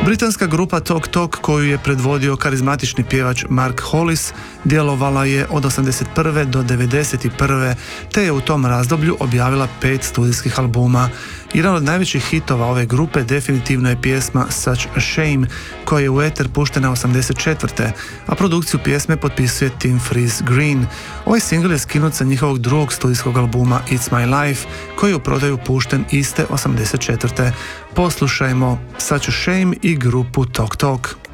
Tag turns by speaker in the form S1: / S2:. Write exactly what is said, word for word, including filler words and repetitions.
S1: Britanska grupa Talk Talk, koju je predvodio karizmatični pjevač Mark Hollis, djelovala je od osamdeset prve do devedeset prve te je u tom razdoblju objavila pet studijskih albuma. Jedan od najvećih hitova ove grupe definitivno je pjesma Such a Shame, koja je u eter puštena osamdeset četvrte a produkciju pjesme potpisuje Tim Freeze Green. Ovaj singl je skinut sa njihovog drugog studijskog albuma It's My Life, koji je u prodaju pušten iste osamdeset četvrte Poslušajmo Such a Shame i grupu Talk Talk.